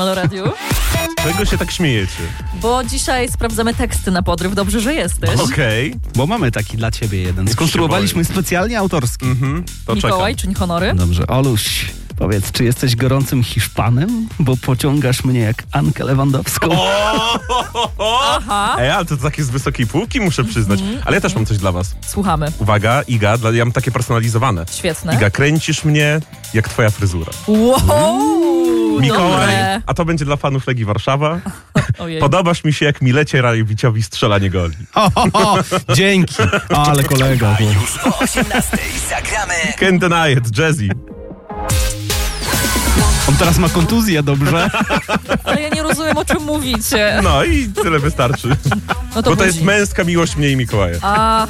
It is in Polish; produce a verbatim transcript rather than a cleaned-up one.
Halo Radiu. Czego się tak śmiejecie? Bo dzisiaj sprawdzamy teksty na podryw. Dobrze, że jesteś. Okej. Bo mamy taki dla ciebie jeden. Skonstruowaliśmy specjalnie autorski. Mhm, to Mikołaj, czekam. czyń honory. Dobrze, Oluś, powiedz, czy jesteś gorącym Hiszpanem? Bo pociągasz mnie jak Ankę Lewandowską. Aha. Ej, ale to takie z wysokiej półki, muszę przyznać. Ale ja też mam coś dla was. Słuchamy. Uwaga, Iga, dla, ja mam takie personalizowane. Świetne. Iga, kręcisz mnie jak twoja fryzura. Wow. Mikołaj, Dobre. a to będzie dla fanów Legii Warszawa. Ojej. Podobasz mi się jak Milecie Rajewiciowi strzelanie goli. O, ho, ho, dzięki. Ale kolega. A już o osiemnastej zagramy Can't deny it, Jazzy. On teraz ma kontuzję, dobrze? Ale ja nie rozumiem, o czym mówicie. No i tyle wystarczy. No to Bo to jest budzi. męska miłość mnie i Mikołaja. A,